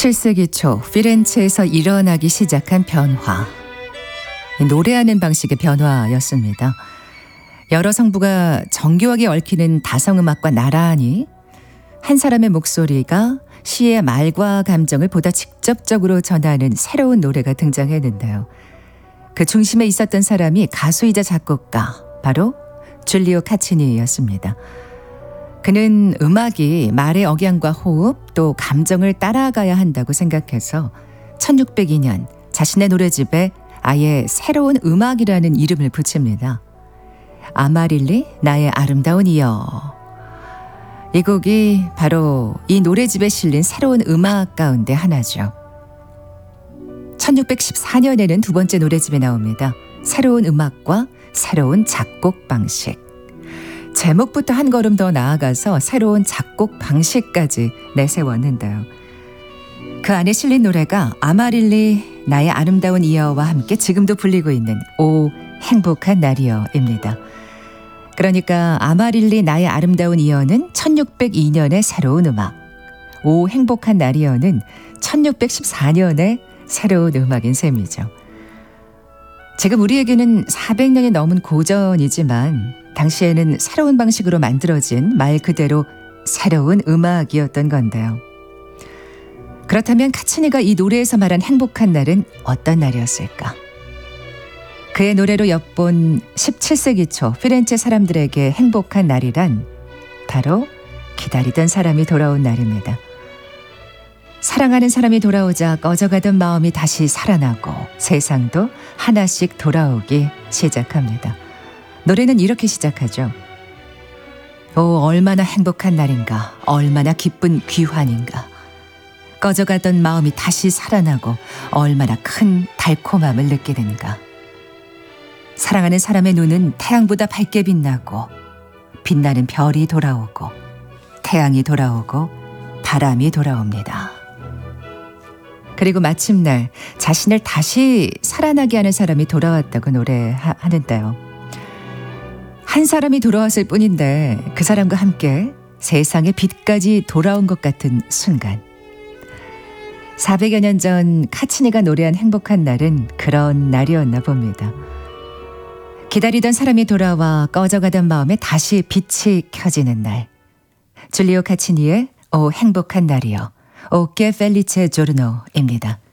17세기 초 피렌체에서 일어나기 시작한 변화. 노래하는 방식의 변화였습니다. 여러 성부가 정교하게 얽히는 다성음악과 나란히 한 사람의 목소리가 시의 말과 감정을 보다 직접적으로 전하는 새로운 노래가 등장했는데요. 그 중심에 있었던 사람이 가수이자 작곡가, 바로 줄리오 카치니였습니다. 그는 음악이 말의 억양과 호흡 또 감정을 따라가야 한다고 생각해서 1602년 자신의 노래집에 아예 새로운 음악이라는 이름을 붙입니다. 아마릴리 나의 아름다운 이여. 이 곡이 바로 이 노래집에 실린 새로운 음악 가운데 하나죠. 1614년에는 두 번째 노래집이 나옵니다. 새로운 음악과 새로운 작곡 방식. 제목부터 한 걸음 더 나아가서 새로운 작곡 방식까지 내세웠는데요. 그 안에 실린 노래가 아마릴리 나의 아름다운 이여와 함께 지금도 불리고 있는 오 행복한 날이여입니다. 그러니까 아마릴리 나의 아름다운 이여는 1602년의 새로운 음악, 오 행복한 날이여는 1614년의 새로운 음악인 셈이죠. 지금 우리에게는 400년이 넘은 고전이지만 당시에는 새로운 방식으로 만들어진 말 그대로 새로운 음악이었던 건데요. 그렇다면 카치니가 이 노래에서 말한 행복한 날은 어떤 날이었을까? 그의 노래로 엿본 17세기 초 피렌체 사람들에게 행복한 날이란 바로 기다리던 사람이 돌아온 날입니다. 사랑하는 사람이 돌아오자 꺼져가던 마음이 다시 살아나고 세상도 하나씩 돌아오기 시작합니다. 노래는 이렇게 시작하죠. 오, 얼마나 행복한 날인가, 얼마나 기쁜 귀환인가. 꺼져가던 마음이 다시 살아나고 얼마나 큰 달콤함을 느끼는가. 사랑하는 사람의 눈은 태양보다 밝게 빛나고 빛나는 별이 돌아오고 태양이 돌아오고 바람이 돌아옵니다. 그리고 마침날 자신을 다시 살아나게 하는 사람이 돌아왔다고 노래하는데요. 한 사람이 돌아왔을 뿐인데 그 사람과 함께 세상의 빛까지 돌아온 것 같은 순간. 400여 년 전 카치니가 노래한 행복한 날은 그런 날이었나 봅니다. 기다리던 사람이 돌아와 꺼져가던 마음에 다시 빛이 켜지는 날. 줄리오 카치니의 오 행복한 날이여, 오 게 펠리체 조르노입니다.